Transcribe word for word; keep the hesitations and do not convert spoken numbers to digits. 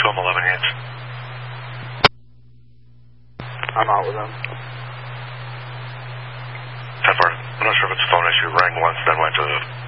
show them eleven Yates. I'm out with them. ten four. I'm not sure if it's a phone issue. Rang once, then went to